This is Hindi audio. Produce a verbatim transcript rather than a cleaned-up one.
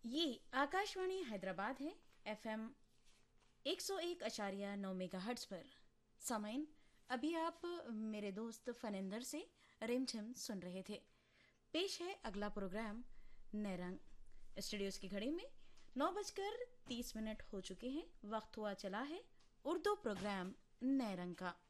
ये आकाशवाणी हैदराबाद है। एफएम एक सौ एक अशारिया नौ मेगा हर्ट्स पर। सामाइन, अभी आप मेरे दोस्त फनिंदर से रिमझिम सुन रहे थे। पेश है अगला प्रोग्राम नैरंग। स्टूडियोज की घड़ी में नौ बजकर तीस मिनट हो चुके हैं। वक्त हुआ चला है उर्दू प्रोग्राम नैरंग का।